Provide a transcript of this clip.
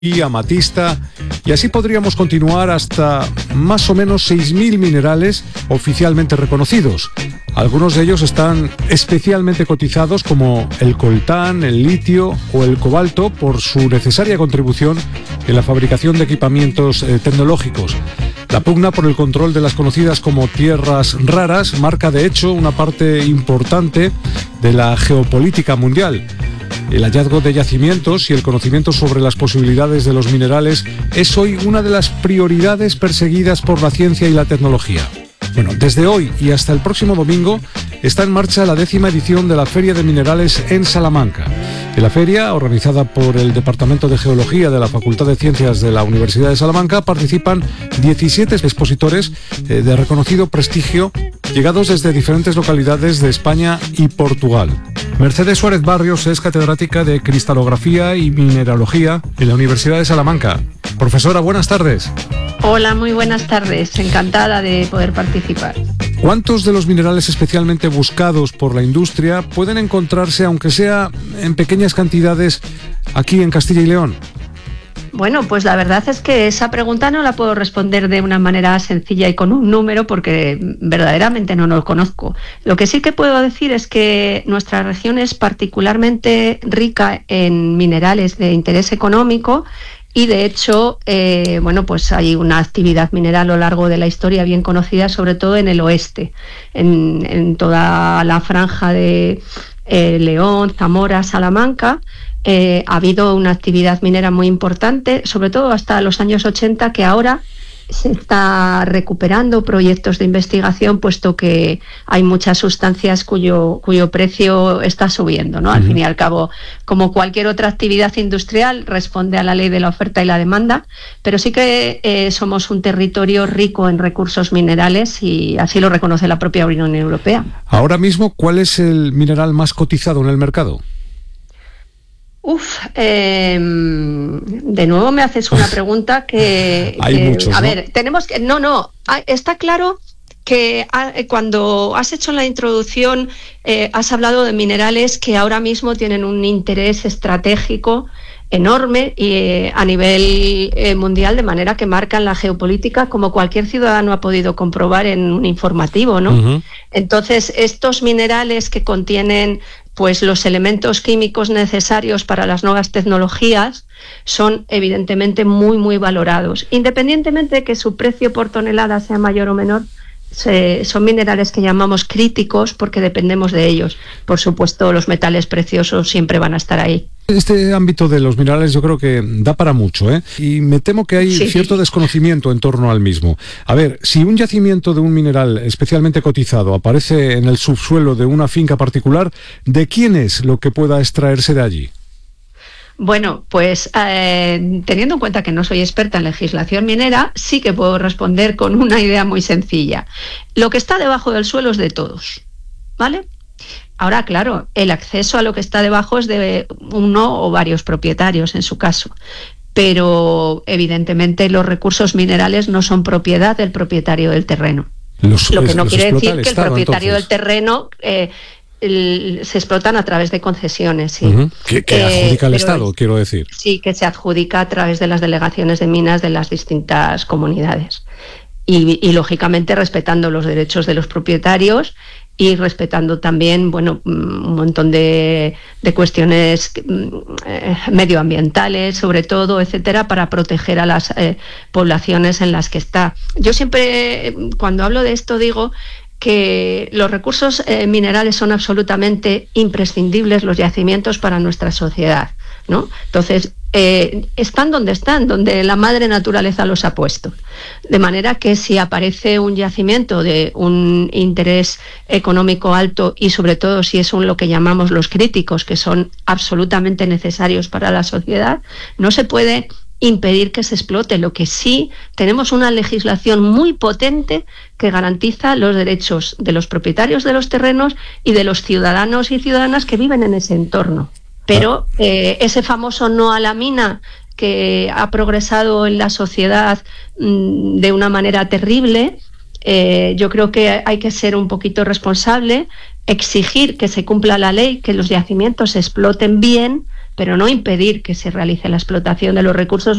y amatista, y así podríamos continuar hasta más o menos 6.000 minerales oficialmente reconocidos. Algunos de ellos están especialmente cotizados, como el coltán, el litio o el cobalto, por su necesaria contribución en la fabricación de equipamientos tecnológicos. La pugna por el control de las conocidas como tierras raras marca de hecho una parte importante de la geopolítica mundial. El hallazgo de yacimientos y el conocimiento sobre las posibilidades de los minerales es hoy una de las prioridades perseguidas por la ciencia y la tecnología. Bueno, desde hoy y hasta el próximo domingo está en marcha la 10ª edición de la Feria de Minerales en Salamanca. En la feria, organizada por el Departamento de Geología de la Facultad de Ciencias de la Universidad de Salamanca, participan 17 expositores de reconocido prestigio, llegados desde diferentes localidades de España y Portugal. Mercedes Suárez Barrios es catedrática de Cristalografía y Mineralogía en la Universidad de Salamanca. Profesora, buenas tardes. Hola, muy buenas tardes. Encantada de poder participar. ¿Cuántos de los minerales especialmente buscados por la industria pueden encontrarse, aunque sea en pequeñas cantidades, aquí en Castilla y León? Bueno, pues la verdad es que esa pregunta no la puedo responder de una manera sencilla y con un número, porque verdaderamente no lo conozco. Lo que sí que puedo decir es que nuestra región es particularmente rica en minerales de interés económico. Y de hecho, pues hay una actividad mineral a lo largo de la historia bien conocida, sobre todo en el oeste, en toda la franja de León, Zamora, Salamanca. Ha habido una actividad minera muy importante, sobre todo hasta los años 80, que ahora se está recuperando proyectos de investigación, puesto que hay muchas sustancias cuyo precio está subiendo, ¿no? Al fin y al cabo, como cualquier otra actividad industrial, responde a la ley de la oferta y la demanda, pero sí que somos un territorio rico en recursos minerales, y así lo reconoce la propia Unión Europea. Ahora mismo, ¿cuál es el mineral más cotizado en el mercado? De nuevo me haces una pregunta que hay muchos, a ¿no? ver, tenemos que está claro que cuando has hecho la introducción has hablado de minerales que ahora mismo tienen un interés estratégico enorme y a nivel mundial, de manera que marcan la geopolítica, como cualquier ciudadano ha podido comprobar en un informativo, ¿no? Uh-huh. Entonces, estos minerales que contienen pues los elementos químicos necesarios para las nuevas tecnologías son evidentemente muy, muy valorados. Independientemente de que su precio por tonelada sea mayor o menor, son minerales que llamamos críticos porque dependemos de ellos. Por supuesto, los metales preciosos siempre van a estar ahí. Este ámbito de los minerales yo creo que da para mucho, y me temo que hay cierto desconocimiento en torno al mismo. A ver, si un yacimiento de un mineral especialmente cotizado aparece en el subsuelo de una finca particular, ¿de quién es lo que pueda extraerse de allí? Bueno, pues teniendo en cuenta que no soy experta en legislación minera, sí que puedo responder con una idea muy sencilla. Lo que está debajo del suelo es de todos, ¿vale? Ahora, claro, el acceso a lo que está debajo es de uno o varios propietarios en su caso, pero evidentemente los recursos minerales no son propiedad del propietario del terreno. Lo que no quiere decir que el propietario del terreno se explotan a través de concesiones. ¿Sí? Uh-huh. Que adjudica el Estado, quiero decir. Sí, que se adjudica a través de las delegaciones de minas de las distintas comunidades. Y lógicamente respetando los derechos de los propietarios y respetando también, un montón de cuestiones medioambientales, sobre todo, etcétera, para proteger a las poblaciones en las que está. Yo siempre, cuando hablo de esto, digo que los recursos minerales son absolutamente imprescindibles, los yacimientos, para nuestra sociedad, ¿no? Entonces, están donde la madre naturaleza los ha puesto. De manera que si aparece un yacimiento de un interés económico alto, y sobre todo si es lo que llamamos los críticos, que son absolutamente necesarios para la sociedad, no se puede impedir que se explote. Lo que sí, tenemos una legislación muy potente que garantiza los derechos de los propietarios de los terrenos y de los ciudadanos y ciudadanas que viven en ese entorno. Pero ese famoso no a la mina, que ha progresado en la sociedad de una manera terrible, yo creo que hay que ser un poquito responsable, exigir que se cumpla la ley, que los yacimientos se exploten bien, pero no impedir que se realice la explotación de los recursos